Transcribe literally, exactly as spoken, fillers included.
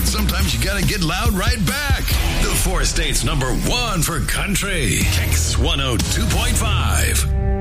sometimes you gotta get loud right back. The four states number one for country. Kicks one oh two point five.